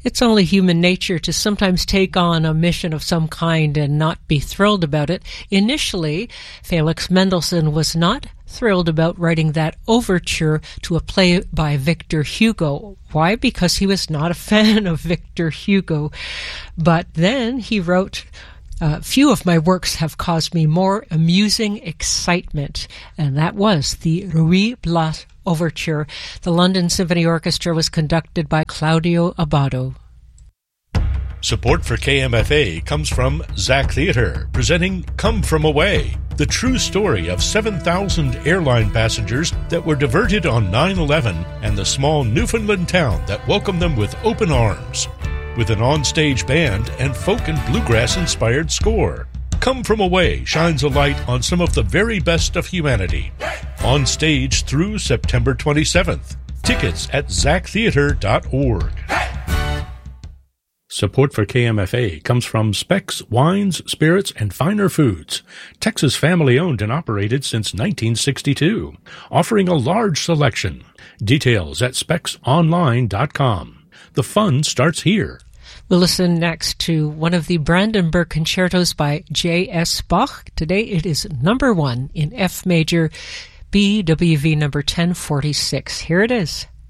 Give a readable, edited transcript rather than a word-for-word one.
It's only human nature to sometimes take on a mission of some kind and not be thrilled about it. Initially, Felix Mendelssohn was not thrilled about writing that overture to a play by Victor Hugo. Why? Because he was not a fan of Victor Hugo. But then he wrote, few of my works have caused me more amusing excitement, and that was the Ruy Blas Overture. The London Symphony Orchestra was conducted by Claudio Abbado. Support for KMFA comes from Zach Theatre, presenting Come From Away, the true story of 7,000 airline passengers that were diverted on 9/11 and the small Newfoundland town that welcomed them with open arms. With an onstage band and folk and bluegrass-inspired score, Come From Away shines a light on some of the very best of humanity. On stage through September 27th. Tickets at zachtheatre.org. Support for KMFA comes from Specs Wines, Spirits, and Finer Foods, Texas family-owned and operated since 1962, offering a large selection. Details at specsonline.com. The fun starts here. We'll listen next to one of the Brandenburg concertos by J.S. Bach. Today it is number 1 in F major, BWV number 1046. Here it is.